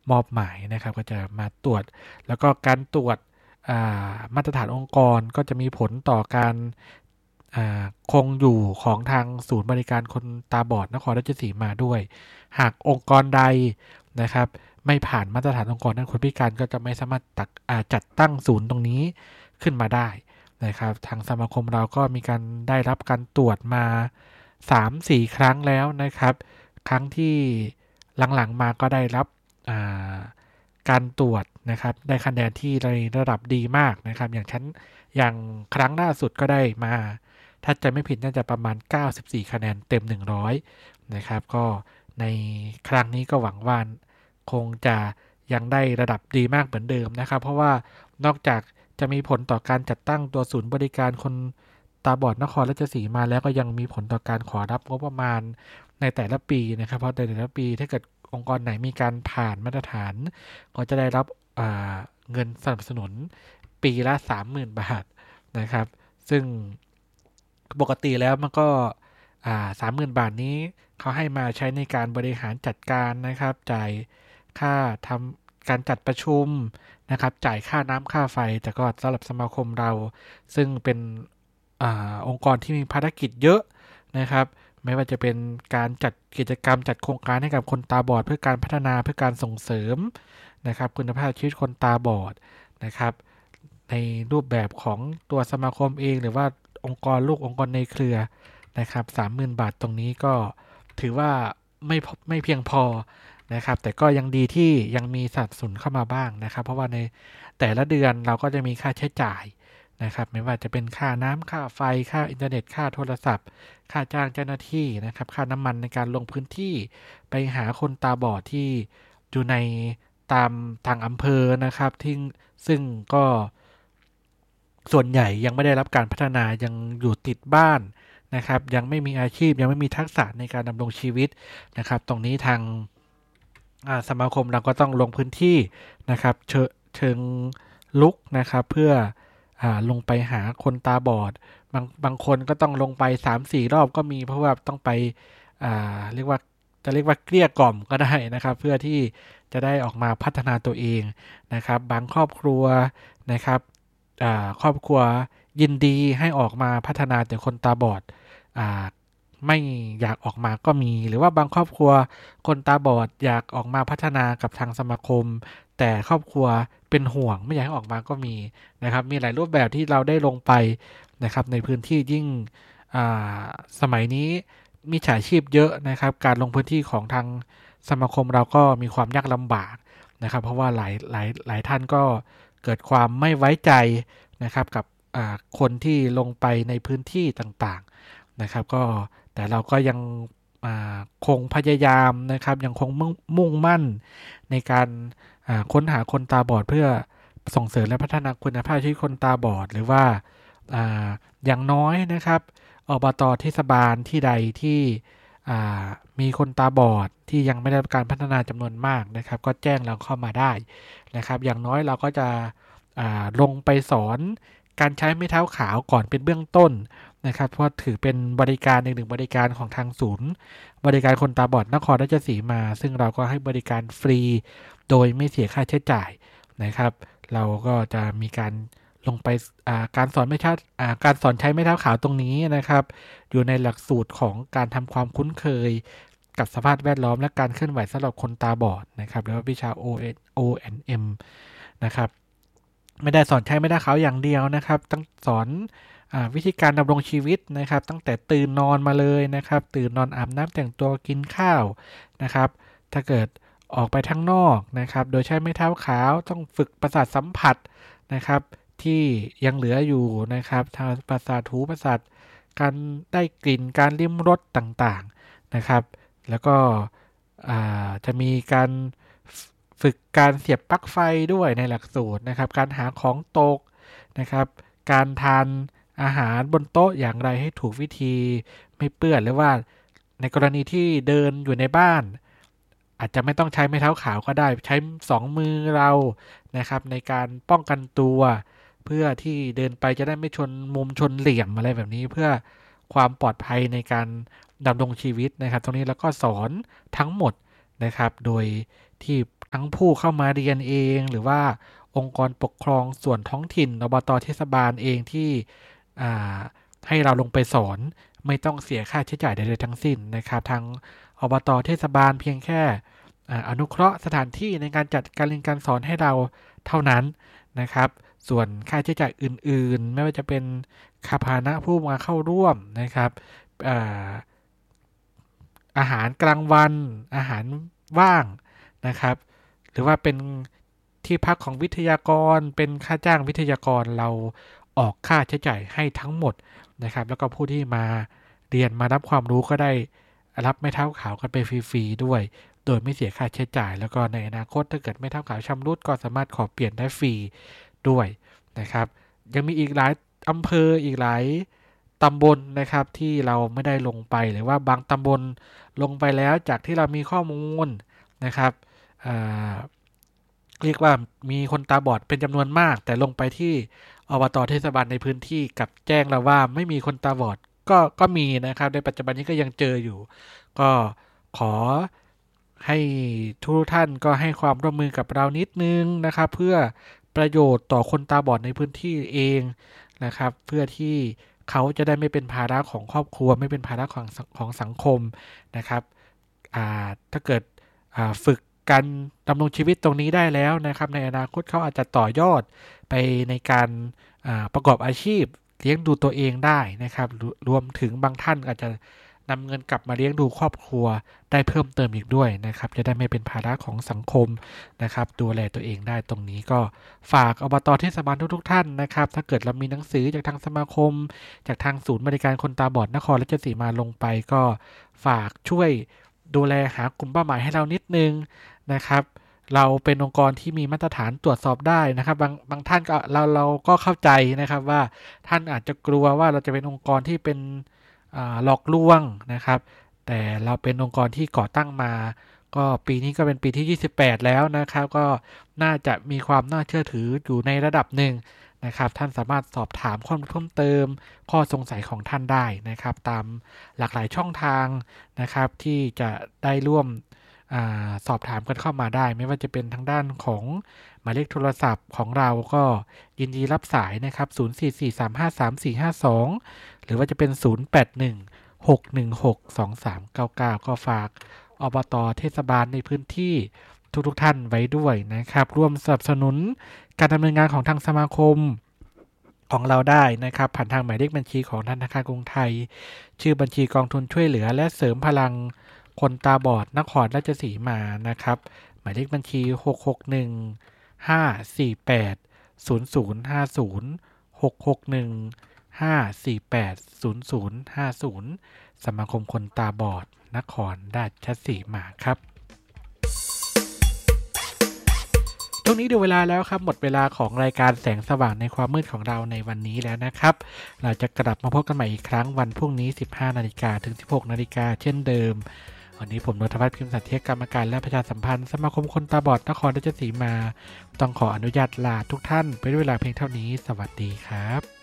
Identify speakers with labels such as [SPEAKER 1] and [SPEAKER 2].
[SPEAKER 1] มอบหมายนะครับก็จะมาตรวจแล้วก็การตรวจมาตรฐานองค์กรก็จะมีผลต่อการคงอยู่ของทางศูนย์บริการคนตาบอดนครราชสีมาด้วยหากองค์กรใดนะครับไม่ผ่านมาตรฐานองค์กรด้านคนพิการก็จะไม่สามารถจัดตั้งศูนย์ตรงนี้ขึ้นมาได้นะครับทางสมาคมเราก็มีการได้รับการตรวจมา 3-4 ครั้งแล้วนะครับครั้งที่หลังๆมาก็ได้รับการตรวจนะครับได้คะแนนที่ในระดับดีมากนะครับอย่างครั้งล่าสุดก็ได้มาถ้าจะไม่ผิดน่าจะประมาณ94คะแนนเต็ม100นะครับก็ในครั้งนี้ก็หวังว่าคงจะยังได้ระดับดีมากเหมือนเดิมนะครับเพราะว่านอกจากจะมีผลต่อการจัดตั้งตัวศูนย์บริการคนตาบอดนครราชสีมาแล้วก็ยังมีผลต่อการขอรับงบประมาณในแต่ละปีนะครับเพราะแต่ละปีถ้าเกิดองค์กรไหนมีการผ่านมาตรฐานก็จะได้รับเงินสนับสนุนปีละ 30,000 บาทนะครับซึ่งปกติแล้วมันก็30,000 บาทนี้เขาให้มาใช้ในการบริหารจัดการนะครับจ่ายค่าทำการจัดประชุมนะครับจ่ายค่าน้ำค่าไฟแต่ก็สำหรับสมาคมเราซึ่งเป็นองค์กรที่มีภารกิจเยอะนะครับไม่ว่าจะเป็นการจัดกิจกรรมจัดโครงการให้กับคนตาบอดเพื่อการพัฒนาเพื่อการส่งเสริมนะครับคุณภาพชีวิตคนตาบอดนะครับในรูปแบบของตัวสมาคมเองหรือว่าองค์กรลูกองค์กรในเครือนะครับ 30,000 บาทตรงนี้ก็ถือว่าไม่เพียงพอนะครับแต่ก็ยังดีที่ยังมีสนับสนุนเข้ามาบ้างนะครับเพราะว่าในแต่ละเดือนเราก็จะมีค่าใช้จ่ายนะครับไม่ว่าจะเป็นค่าน้ำค่าไฟค่าอินเทอร์เน็ตค่าโทรศัพท์ค่าจ้างเจ้าหน้าที่นะครับค่าน้ำมันในการลงพื้นที่ไปหาคนตาบอดที่อยู่ในตามทางอำเภอนะครับที่ซึ่งก็ส่วนใหญ่ยังไม่ได้รับการพัฒนายังอยู่ติดบ้านนะครับยังไม่มีอาชีพยังไม่มีทักษะในการดำรงชีวิตนะครับตรงนี้ทางสมาคมเราก็ต้องลงพื้นที่นะครับเชิงลุกนะครับเพื่อลงไปหาคนตาบอดบางคนก็ต้องลงไป 3-4 รอบก็มีเพราะว่าต้องไปเรียกว่าจะเรียกว่าเกลี้ยกล่อมก็ได้นะครับเพื่อที่จะได้ออกมาพัฒนาตัวเองนะครับบางครอบครัวนะครับครอบครัวยินดีให้ออกมาพัฒนาแต่คนตาบอดอ่าไม่อยากออกมาก็มีหรือว่าบางครอบครัวคนตาบอดอยากออกมาพัฒนากับทางสมาคมแต่ครอบครัวเป็นห่วงไม่อยากให้ออกมาก็มีนะครับมีหลายรูปแบบที่เราได้ลงไปนะครับในพื้นที่ยิ่งสมัยนี้มีฉาชีพเยอะนะครับการลงพื้นที่ของทางสมาคมเราก็มีความยากลำบากนะครับเพราะว่าหลายท่านก็เกิดความไม่ไว้ใจนะครับกับคนที่ลงไปในพื้นที่ต่างๆนะครับก็แต่เราก็ยังคงพยายามนะครับยังคงมุ่งมั่นในการค้นหาคนตาบอดเพื่อส่งเสริมและพัฒนาคุณภาพชีวิตคนตาบอดหรือว่าอย่างน้อยนะครับอบต.เทศบาลที่ใดที่มีคนตาบอดที่ยังไม่ได้รับการพัฒนาจำนวนมากนะครับก็แจ้งเราเข้ามาได้นะครับอย่างน้อยเราก็จะลงไปสอนการใช้ไม้เท้าขาวก่อนเป็นเบื้องต้นนะครับเพราะถือเป็นบริการหนึ่งบริการของทางศูนย์บริการคนตาบอดนครราชสีมาซึ่งเราก็ให้บริการฟรีโดยไม่เสียค่าใช้จ่ายนะครับเราก็จะมีการลงไปการสอนไม่เท้าการสอนใช้ไม้เท้าขาวตรงนี้นะครับอยู่ในหลักสูตรของการทำความคุ้นเคยกับสภาพแวดล้อมและการเคลื่อนไหวสำหรับคนตาบอดนะครับแล้ววิชา ONM นะครับไม่ได้สอนใช้ไม้เท้าขาวอย่างเดียวนะครับต้องสอนวิธีการดำรงชีวิตนะครับตั้งแต่ตื่นนอนมาเลยนะครับตื่นนอนอาบน้ำแต่งตัวกินข้าวนะครับถ้าเกิดออกไปข้างนอกนะครับโดยใช้ไม้เท้าขาวต้องฝึกประสาทสัมผัสนะครับที่ยังเหลืออยู่นะครับทางประสาทหูประสาทการได้กลิ่นการลิ้มรสต่างๆนะครับแล้วก็จะมีการฝึกการเสียบปลั๊กไฟด้วยในหลักสูตรนะครับการหาของตกนะครับการทานอาหารบนโต๊ะอย่างไรให้ถูกวิธีไม่เปื้อนหรือว่าในกรณีที่เดินอยู่ในบ้านอาจจะไม่ต้องใช้ไม้เท้าขาวก็ได้ใช้2 มือเรานะครับในการป้องกันตัวเพื่อที่เดินไปจะได้ไม่ชนมุมชนเหลี่ยมอะไรแบบนี้เพื่อความปลอดภัยในการดำรงชีวิตนะครับตรงนี้แล้วก็สอนทั้งหมดนะครับโดยที่ทั้งผู้เข้ามาเรียนเองหรือว่าองค์กรปกครองส่วนท้องถิ่นอบต.เทศบาลเองที่ให้เราลงไปสอนไม่ต้องเสียค่าใช้จ่ายใดๆทั้งสิ้นนะครับทางอบต.เทศบาลเพียงแค่อนุเคราะห์สถานที่ในการจัดการเรียนการสอนให้เราเท่านั้นนะครับส่วนค่าใช้จ่ายอื่นๆไม่ว่าจะเป็นค่าพาหนะผู้มาเข้าร่วมนะครับอาหารกลางวันอาหารว่างนะครับหรือว่าเป็นที่พักของวิทยากรเป็นค่าจ้างวิทยากรเราออกค่าใช้จ่ายให้ทั้งหมดนะครับแล้วก็ผู้ที่มาเรียนมารับความรู้ก็ได้รับไม้เท้าขาวกันไปฟรีๆด้วยโดยไม่เสียค่าใช้จ่ายแล้วก็ในอนาคตถ้าเกิดไม้เท้าขาวชำรุดก็สามารถขอเปลี่ยนได้ฟรีด้วยนะครับยังมีอีกหลายอำเภออีกหลายตำบลนะครับที่เราไม่ได้ลงไปหรือว่าบางตำบลลงไปแล้วจากที่เรามีข้อมูลนะครับเรียกว่ามีคนตาบอดเป็นจำนวนมากแต่ลงไปที่อบต.เทศบาลในพื้นที่กับแจ้งเราว่าไม่มีคนตาบอดก็มีนะครับในปัจจุบันนี้ก็ยังเจออยู่ก็ขอให้ทุกท่านก็ให้ความร่วมมือกับเรานิดนึงนะครับเพื่อประโยชน์ต่อคนตาบอดในพื้นที่เองนะครับเพื่อที่เขาจะได้ไม่เป็นภาระของครอบครัวไม่เป็นภาระของสังคมนะครับถ้าเกิดฝึกการดำรงชีวิตตรงนี้ได้แล้วนะครับในอนาคตเขาอาจจะต่อยอดไปในการประกอบอาชีพเลี้ยงดูตัวเองได้นะครับรวมถึงบางท่านอาจจะนำเงินกลับมาเลี้ยงดูครอบครัวได้เพิ่มเติมอีกด้วยนะครับจะได้ไม่เป็นภาระของสังคมนะครับดูแลตัวเองได้ตรงนี้ก็ฝากอบต.เทศบาลทุกท่านนะครับถ้าเกิดเรามีหนังสือจากทางสมาคมจากทางศูนย์บริการคนตาบอดนครราชสีมาลงไปก็ฝากช่วยดูแลหากลุ่มเป้าหมายให้เรานิดนึงนะครับเราเป็นองค์กรที่มีมาตรฐานตรวจสอบได้นะครับบางท่านก็เราก็เข้าใจนะครับว่าท่านอาจจะกลัวว่าเราจะเป็นองค์กรที่เป็นหลอกลวงนะครับแต่เราเป็นองค์กรที่ก่อตั้งมาก็ปีนี้ก็เป็นปีที่28แล้วนะครับก็น่าจะมีความน่าเชื่อถืออยู่ในระดับหนึ่งนะครับท่านสามารถสอบถามข้อมูลเพิ่มเติมข้อสงสัยของท่านได้นะครับตามหลากหลายช่องทางนะครับที่จะได้ร่วมสอบถามกันเข้ามาได้ไม่ว่าจะเป็นทางด้านของหมายเลขโทรศัพท์ของเราก็ยินดีรับสายนะครับ0443533452หรือว่าจะเป็น0816162399ก็ฝากอบต.เทศบาลในพื้นที่ทุกท่านไว้ด้วยนะครับร่วมสนับสนุนการดำเนินงานของทางสมาคมของเราได้นะครับผ่านทางหมายเลขบัญชีของธนาคารกรุงไทยชื่อบัญชีกองทุนช่วยเหลือและเสริมพลังคนตาบอดนครราชสีมานะครับหมายเลขบัญชี661-548-0050 สมาคมคนตาบอดนครราชสีมาครับตรงนี้ดูเวลาแล้วครับหมดเวลาของรายการแสงสว่างในความมืดของเราในวันนี้แล้วนะครับเราจะกลับมาพบกันใหม่อีกครั้งวันพรุ่งนี้ 15:00 นถึง 16:00 นเช่นเดิมวันนี้ผมนนทวัฒน์พิมพ์สัตย์เทียกรรมการและประชาสัมพันธ์สมาคมคนตาบอดนครราชสีมาต้องขออนุญาตลาทุกท่านไปด้วยเวลาเพียงเท่านี้สวัสดีครับ